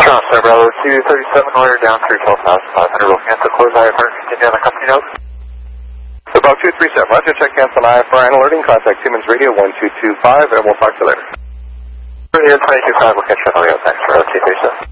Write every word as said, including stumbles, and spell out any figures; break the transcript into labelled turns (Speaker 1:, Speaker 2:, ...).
Speaker 1: Star Bravo two thirty-seven, wire down through twelve thousand five hundred, will cancel close I F R, continue on the company note.
Speaker 2: About two three seven, roger, check cancel I F R and alerting, contact Siemens Radio one two two five, and we'll talk to you later.
Speaker 1: twenty-two five, we'll catch you on the radio, thanks for O T three seven.